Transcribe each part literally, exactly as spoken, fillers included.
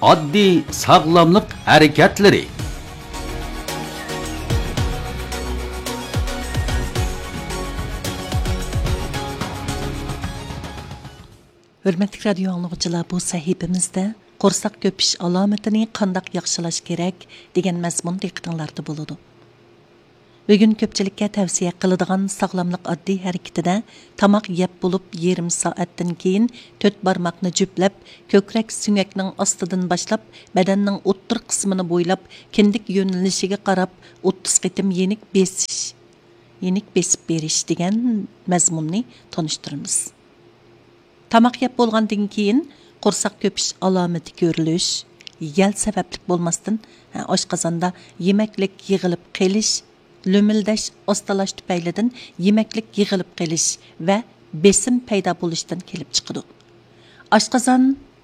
oddiy sog'lomlik harakatlari. Hürmetli radyo anlıqçılar, bu sahifimizde qo'rsoq ko'pish alomatini qandaq yaxshilash kerak degan mazmun diqqatinglarda bo'ladi. Bugun ko'pchilikka tavsiya qiladigan sog'lomlik oddiy harakatida tamoq yeb bo'lib yarim soatdan keyin to'rt barmoqni juplab, ko'krak sunyakning ostidan boshlab, badanning o'ttir qismini bo'ylab, kindik yo'nalishiga qarab o'ttiz qitim yenik besish, yenik besib berish degan mazmunni tanishtiramiz. Tamoq yeb bo'lgandan keyin qo'rsoq ko'pish alomati ko'rilish, yal sabablik bo'lmasdan oshqozonda yemaklik yig'ilib qelish, lo'mildash, ostalash tufaylidan yemaklik yig'ilib qelish va besim paydo bo'lishdan kelib chiqadi. Oshqozon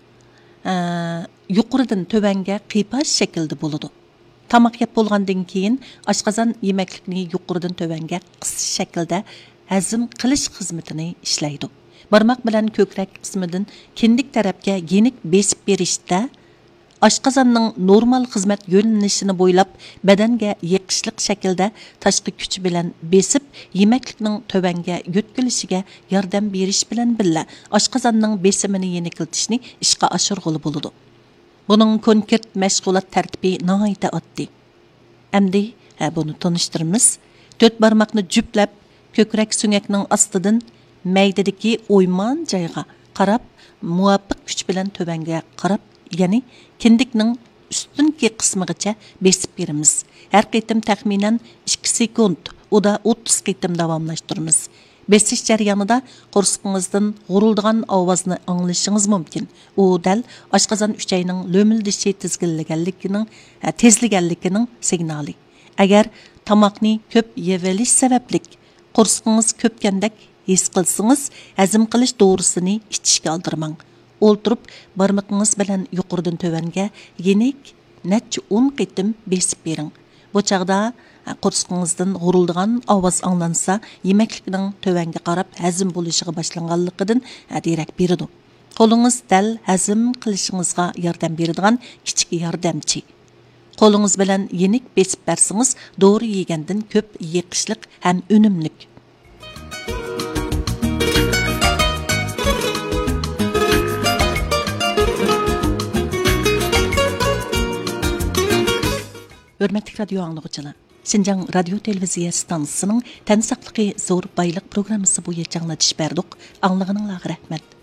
yuqoridan tövanga qiypash shaklda bo'ladi. Tamoq yeb bo'lgandan keyin oshqozon yemaklikni yuqoridan tövanga qisish shaklda hazm qilish xizmatini ishlaydi. Barmoq bilan ko'krak qismidan kindik tarafga yenik besib berishda oshqozonning normal xizmat yo'nalishini bo'ylab badanga yiqishliq shaklda tashqi kuch bilan besib yemaklikning tövanga yo'tkilishiga yordam berish bilan billa oshqozonning besimini yenikiltishni ishga oshirg'ili bo'ladi. Buning konkret mashg'ulot tartibi nihoyatda oddiy. Endi buni tanishtiramiz. To'rt barmoqni juplab, ko'krak sunyakning ostidan maydadagi o'yman joyga qarab, muvofiq kuch bilan tövanga qarab, ya'ni kindikning ustunki qismigacha besib beramiz. Har qitim taxminan ikki sekund, u da o'ttiz qitim davomlashtiramiz. Besish jarayonida qo'rsog'ingizdan g'urildigan ovozni anglashingiz mumkin. U dal oshqozon uchayning lo'mildishi tizginlaganligining, tezliganligining signali. Agar tamoqni ko'p yevelish sababli qo'rsog'ingiz ko'pgandek his qilsangiz, hazm qilish dori'sini ichishga oldirmang. O'ltirib, barmoqingiz bilan yuqoridan tövanga yenik necha o'n qitim besib bering. Bu chaqda qo'rsog'ingizdan g'urildigan ovoz anglansa, yemaklikning tövanga qarab hazm bo'lishiga boshlanganligidan derak beradi. Qo'lingiz dal hazm qilishingizga yordam beradigan kichik yordamchi. Qo'lingiz bilan yenik besib bersangiz, dori yegandan ko'p yiqishliq ham unumlik. Hürmetli radyo anlıqçılar, Şinjan Radio Televiziya stansiyasının tən saqlıqı zor bayliq programmasi bo'yicha anglatish berdik. Anlığınızga rahmat.